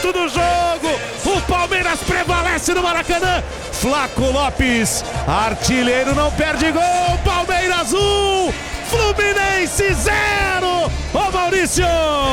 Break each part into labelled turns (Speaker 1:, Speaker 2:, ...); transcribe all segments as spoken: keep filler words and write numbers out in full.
Speaker 1: momento do jogo. O Palmeiras prevalece no Maracanã. Flaco Lopes, artilheiro, não perde gol. Palmeiras um, Fluminense zero. Ô Maurício!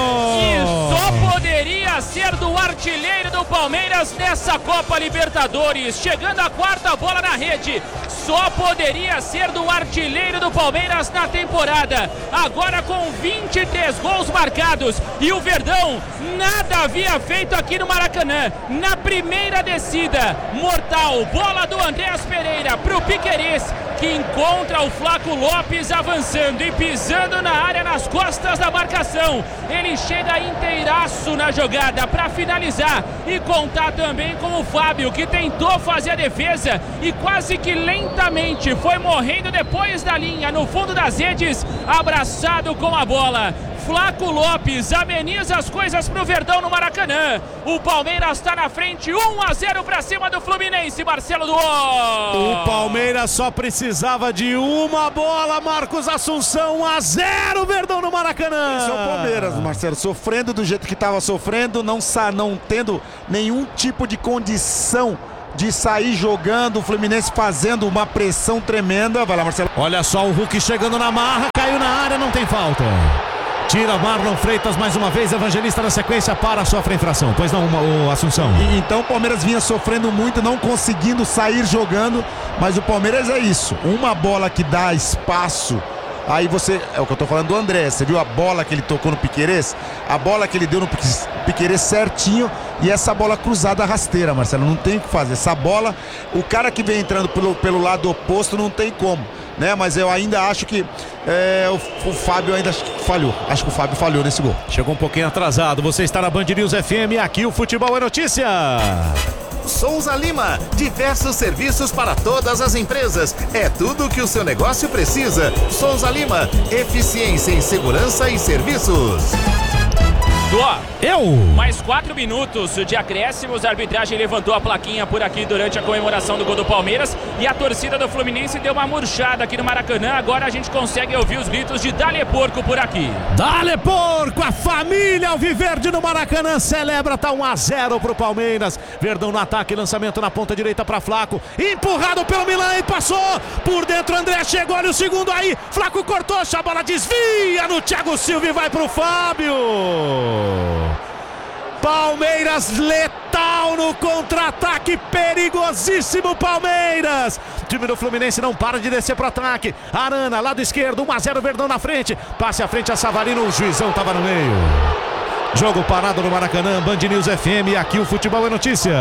Speaker 2: E só poderia ser do artilheiro do Palmeiras nessa Copa Libertadores. Chegando a quarta bola na rede. Só poderia ser do artilheiro do Palmeiras na temporada. Agora com vinte e três gols marcados. E o Verdão nada havia feito aqui no Maracanã. Na primeira descida, mortal, bola do Andréas Pereira pro Piquerez, que encontra o Flaco Lopes avançando e pisando na área nas costas da marcação. Ele chega inteiraço na jogada para finalizar e contar também com o Fábio, que tentou fazer a defesa e quase que lentamente foi morrendo depois da linha, no fundo das redes, abraçado com a bola. Flaco Lopes ameniza as coisas pro Verdão no Maracanã. O Palmeiras está na frente, um a zero para cima do Fluminense, Marcelo Duó.
Speaker 1: O Palmeiras só precisava de uma bola, Marcos Assunção, um a zero, Verdão no Maracanã.
Speaker 3: Esse é o Palmeiras, Marcelo, sofrendo do jeito que estava sofrendo, não, não tendo nenhum tipo de condição de sair jogando, o Fluminense fazendo uma pressão tremenda. Vai lá, Marcelo.
Speaker 1: Olha só o Hulk chegando na marra, caiu na área, não tem falta. Tira Marlon Freitas mais uma vez, Evangelista na sequência para, sofre a infração. Pois não, o Assunção.
Speaker 3: E, então o Palmeiras vinha sofrendo muito, não conseguindo sair jogando, mas o Palmeiras é isso, uma bola que dá espaço. Aí você, é o que eu tô falando do André, você viu a bola que ele tocou no Piquerez? A bola que ele deu no Piquerez certinho, e essa bola cruzada rasteira, Marcelo, não tem o que fazer. Essa bola, o cara que vem entrando pelo, pelo lado oposto não tem como, né? Mas eu ainda acho que é, o, o Fábio ainda falhou, acho que o Fábio falhou nesse gol.
Speaker 1: Chegou um pouquinho atrasado, você está na Band News F M, aqui o Futebol é Notícia.
Speaker 4: Souza Lima, diversos serviços para todas as empresas. É tudo o que o seu negócio precisa. Souza Lima, eficiência em segurança e serviços.
Speaker 2: Duó,
Speaker 1: eu!
Speaker 2: Mais quatro minutos de acréscimos, a arbitragem levantou a plaquinha por aqui durante a comemoração do gol do Palmeiras e a torcida do Fluminense deu uma murchada aqui no Maracanã. Agora a gente consegue ouvir os gritos de Dale Porco por aqui.
Speaker 1: Dale Porco, a família alviverde no Maracanã celebra, tá um a zero pro Palmeiras. Verdão no ataque, lançamento na ponta direita para Flaco, empurrado pelo Milan e passou por dentro. André chegou, olha o segundo aí, Flaco cortou, a bola desvia no Thiago Silva e vai pro Fábio. Palmeiras letal no contra-ataque, perigosíssimo Palmeiras. O time do Fluminense não para de descer pro ataque. Arana, lado esquerdo, um a zero, Verdão na frente. Passe à frente a Savarino, o juizão tava no meio. Jogo parado no Maracanã, Band News F M, aqui o Futebol é Notícia.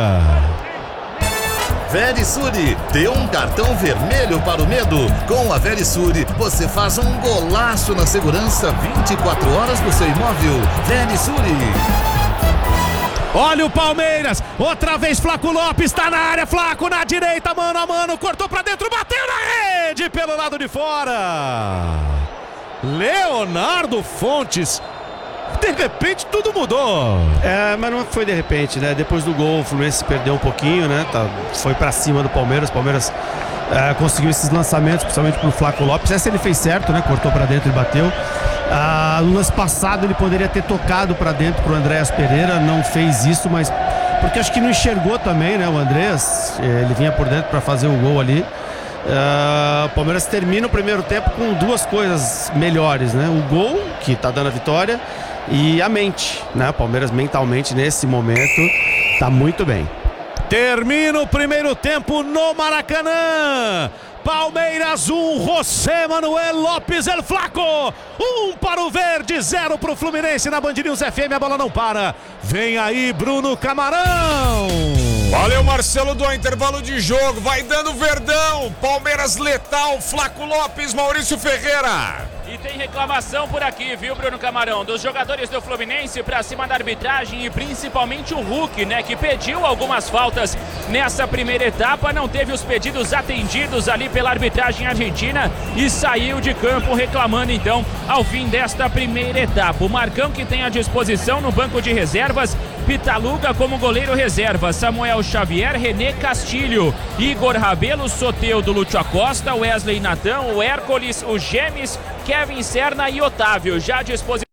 Speaker 4: Verisure, deu um cartão vermelho para o medo. Com a Verisure, você faz um golaço na segurança vinte e quatro horas do seu imóvel. Verisure.
Speaker 1: Olha o Palmeiras, outra vez Flaco Lopes, tá na área, Flaco na direita, mano a mano, cortou pra dentro, bateu na rede pelo lado de fora. Leonardo Fontes. De repente tudo mudou.
Speaker 5: É, mas não foi de repente, né? Depois do gol o Fluminense perdeu um pouquinho, né? Tá, foi pra cima do Palmeiras. O Palmeiras é, conseguiu esses lançamentos, principalmente pro Flaco Lopes. Essa ele fez certo, né? Cortou pra dentro e bateu. Ah, no lance passado ele poderia ter tocado pra dentro pro Andréas Pereira, não fez isso, mas porque acho que não enxergou também, né? O Andréas, ele vinha por dentro pra fazer o gol ali. Uh, o Palmeiras termina o primeiro tempo com duas coisas melhores, né? O gol, que tá dando a vitória, e a mente, né? O Palmeiras mentalmente nesse momento tá muito bem.
Speaker 1: Termina o primeiro tempo no Maracanã. Palmeiras um, José Manuel Lopes El Flaco. Um para o Verde, zero para o Fluminense na Band News F M. A bola não para. Vem aí Bruno Camarão.
Speaker 6: Valeu, Marcelo, do intervalo de jogo. Vai dando Verdão. Palmeiras letal, Flaco Lopes, Maurício Ferreira.
Speaker 2: E tem reclamação por aqui, viu, Bruno Camarão? Dos jogadores do Fluminense pra cima da arbitragem e principalmente o Hulk, né? Que pediu algumas faltas nessa primeira etapa. Não teve os pedidos atendidos ali pela arbitragem argentina e saiu de campo reclamando, então, ao fim desta primeira etapa. O Marcão, que tem à disposição no banco de reservas, Pitaluga como goleiro reserva, Samuel Xavier, René Castilho, Igor Rabelo, Soteldo, Lúcio Acosta, Wesley Natan, o Hércules, o Gemes, Kevin Serna e Otávio, já à disposição.